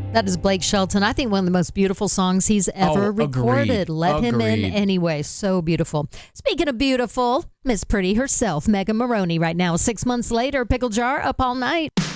That is Blake Shelton. I think one of the most beautiful songs he's ever recorded. Let him in anyway. So beautiful. Speaking of beautiful, Miss Pretty herself, Megan Maroney, right now, 6 months later, Pickle Jar up all night.